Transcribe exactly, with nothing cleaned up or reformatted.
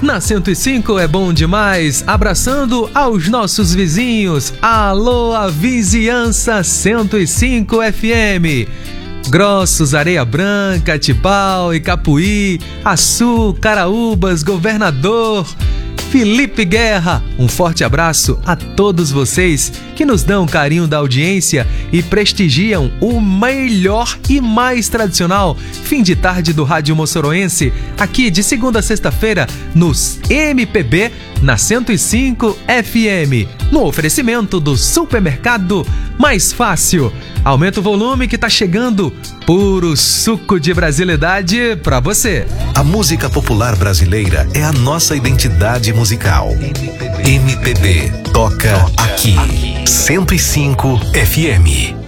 Na cento e cinco é bom demais, abraçando aos nossos vizinhos. Alô, a vizinhança cento e cinco F M. Grossos, Areia Branca, Tibau, Icapuí, Açu, Caraúbas, Governador, Felipe Guerra. Um forte abraço a todos vocês que nos dão carinho da audiência e prestigiam o melhor e mais tradicional fim de tarde do Rádio Moçoroense, aqui de segunda a sexta-feira nos M P B na cento e cinco F M, no oferecimento do supermercado Mais Fácil. Aumenta o volume que tá chegando puro suco de brasilidade pra você. A música popular brasileira é a nossa identidade musical. M P B toca aqui. cento e cinco F M.